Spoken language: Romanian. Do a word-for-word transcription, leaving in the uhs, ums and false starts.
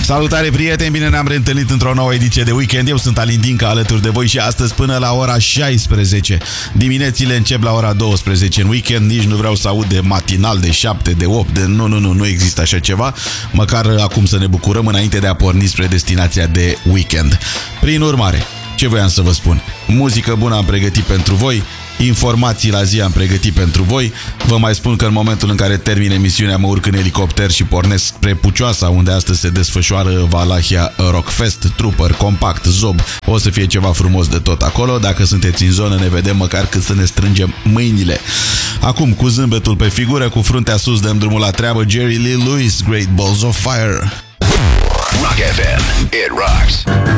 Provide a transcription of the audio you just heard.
Salutare, prieteni, bine ne-am reîntâlnit într-o nouă ediție de Weekend. Eu sunt Alin Dinca, alături de voi și astăzi până la ora șaisprezece. Diminețile încep la ora douăsprezece. În weekend nici nu vreau să aud de matinal, de șapte, de opt, de... Nu, nu, nu, nu există așa ceva. Măcar acum să ne bucurăm înainte de a porni spre destinația de weekend. Prin urmare, ce voiam să vă spun? Muzică bună am pregătit pentru voi, informații la zi am pregătit pentru voi. Vă mai spun că în momentul în care termin emisiunea mă urc în elicopter și pornesc spre Pucioasa, unde astăzi se desfășoară Valahia Rockfest, Trooper, Compact, Zob. O să fie ceva frumos de tot acolo. Dacă sunteți în zonă, ne vedem măcar cât să ne strângem mâinile. Acum, cu zâmbetul pe figură, cu fruntea sus, dăm drumul la treabă. Jerry Lee Lewis, Great Balls of Fire. Rock F M, it rocks.